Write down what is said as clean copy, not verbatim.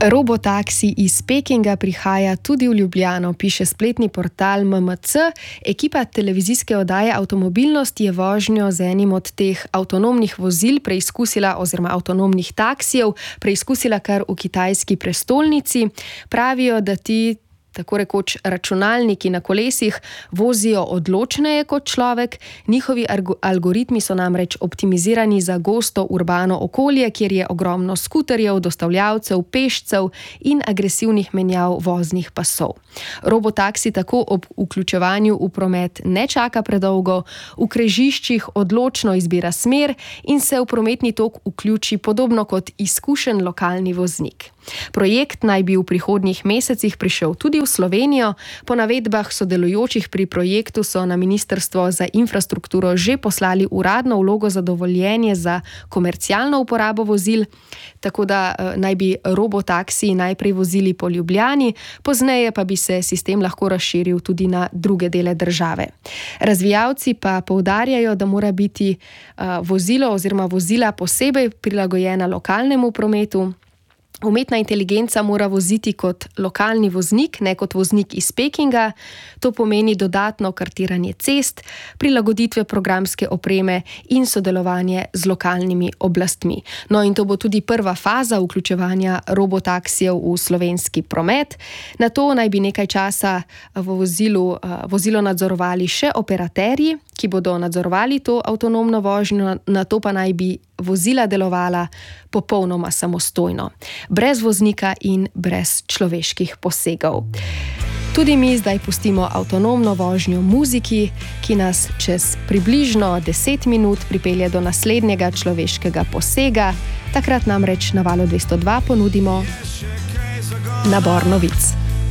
Robotaksi iz Pekinga prihaja tudi v Ljubljano, piše spletni portal MMC. Ekipa televizijske oddaje Avtomobilnost je vožnjo z enim od teh avtonomnih vozil preizkusila, oziroma avtonomnih taksijev, preizkusila kar v kitajski prestolnici. Pravijo, da ti tako rekoč računalniki na kolesih vozijo odločneje kot človek. Njihovi algoritmi so namreč optimizirani za gosto urbano okolje, kjer je ogromno skuterjev, dostavljavcev, pešcev in agresivnih menjav voznih pasov. Robotaksi tako ob vključevanju v promet ne čaka predolgo, v križiščih odločno izbira smer in se v prometni tok vključi podobno kot izkušen lokalni voznik. Projekt naj bi v prihodnjih mesecih prišel tudi v Slovenijo. Po navedbah sodelujočih pri projektu so na Ministrstvo za infrastrukturo že poslali uradno vlogo za dovoljenje za komercialno uporabo vozil, tako da naj bi robotaksiji najprej vozili po Ljubljani, pozneje pa bi se sistem lahko razširil tudi na druge dele države. Razvijalci pa poudarjajo, da mora biti vozilo oziroma vozila posebej prilagojena lokalnemu prometu. Umetna inteligenca mora voziti kot lokalni voznik, ne kot voznik iz Pekinga. To pomeni dodatno kartiranje cest, prilagoditve programske opreme in sodelovanje z lokalnimi oblastmi. No, in to bo tudi prva faza vključevanja robotaksijev v slovenski promet. Na to naj bi nekaj časa vozilo nadzorovali še operaterji, ki bodo nadzorovali to avtonomno vožnjo, na to pa naj bi vozila delovala popolnoma samostojno, brez voznika in brez človeških posegov. Tudi mi zdaj pustimo avtonomno vožnjo muziki, ki nas čez približno 10 minut pripelje do naslednjega človeškega posega. Takrat namreč na Valu 202 ponudimo nabor novic.